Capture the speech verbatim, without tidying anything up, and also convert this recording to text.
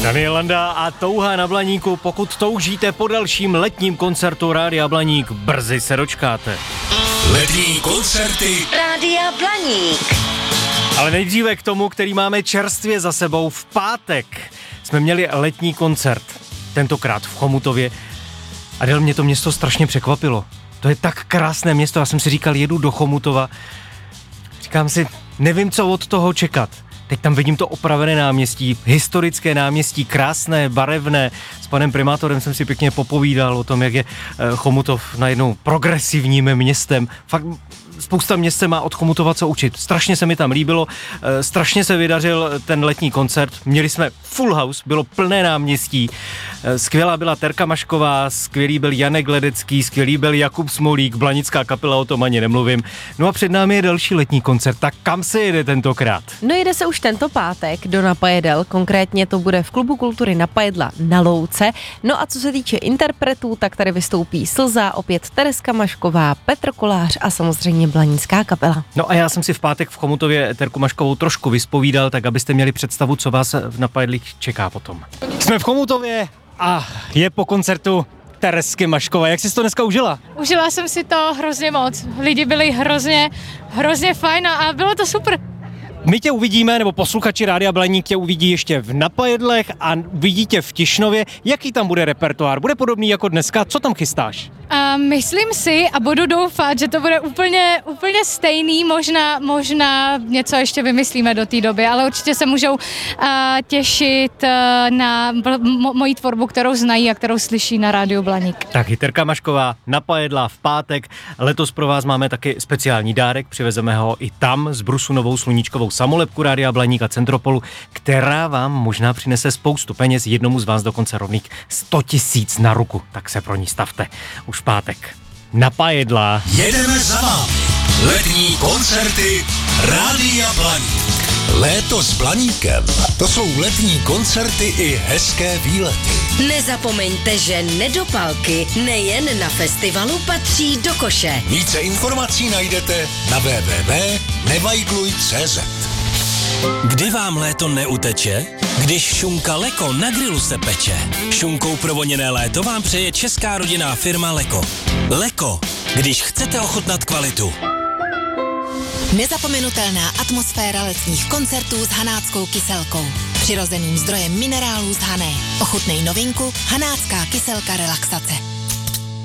Daniel Landa a Touha na Blaníku. Pokud toužíte po dalším letním koncertu Rádia Blaník, brzy se dočkáte. Letní koncerty Rádia Blaník. Ale nejdříve k tomu, který máme čerstvě za sebou. V pátek jsme měli letní koncert, tentokrát v Chomutově. Adel, mě to město strašně překvapilo. To je tak krásné město, já jsem si říkal, jedu do Chomutova. Říkám si, nevím, co od toho čekat. Teď tam vidím to opravené náměstí, historické náměstí, krásné, barevné. S panem primátorem jsem si pěkně popovídal o tom, jak je Chomutov najednou progresivním městem. Fakt spousta měst se má od Chomutova co učit. Strašně se mi tam líbilo, strašně se vydařil ten letní koncert. Měli jsme full house, bylo plné náměstí. Skvělá byla Terka Mašková, skvělý byl Janek Ledecký, skvělý byl Jakub Smolík, blanická kapela, o tom ani nemluvím. No a před námi je další letní koncert, tak kam se jede tentokrát? No jede se už tento pátek do Napajedel, konkrétně to bude v Klubu kultury Napajedla na Louce. No a co se týče interpretů, tak tady vystoupí Slza, opět Tereska Mašková, Petr Kolář a samozřejmě blanická kapela. No a já jsem si v pátek v Chomutově Terku Maškovou trošku vyspovídal, tak abyste měli představu, co vás v Napajedlích čeká potom. Jsme v Chomutově a je po koncertu Teresky Maškové. Jak jsi to dneska užila? Užila jsem si to hrozně moc. Lidi byli hrozně, hrozně fajn a bylo to super. My tě uvidíme, nebo posluchači Rádia Blaník tě uvidí ještě v Napajedlech a uvidí tě v Tišnově. Jaký tam bude repertoár? Bude podobný jako dneska? Co tam chystáš? A myslím si a budu doufat, že to bude úplně, úplně stejný, možná, možná něco ještě vymyslíme do té doby, ale určitě se můžou uh, těšit uh, na mo- moji tvorbu, kterou znají a kterou slyší na Rádiu Blaník. Tak Terka Mašková, Napajedla v pátek. Letos pro vás máme taky speciální dárek, přivezeme ho i tam z Brusu novou sluníčkovou samolepku Rádia Blaník a Centropolu, která vám možná přinese spoustu peněz, jednomu z vás dokonce rovných sto tisíc na ruku, tak se pro ní stavte. Už v pátek. Napajedla. jedeme za vámi. Letní koncerty Rádia Blaník. Léto s Blaníkem. To jsou letní koncerty i hezké výlety. Nezapomeňte, že nedopalky nejen na festivalu patří do koše. Více informací najdete na w w w tečka nevajdluj tečka c z. Kdy vám léto neuteče? Když šunka Leko na grilu se peče. Šunkou provoněné léto vám přeje česká rodinná firma Leko. Leko, když chcete ochutnat kvalitu. Nezapomenutelná atmosféra letních koncertů s hanáckou kyselkou. Přirozeným zdrojem minerálů z Hané. Ochutnej novinku Hanácká kyselka relaxace.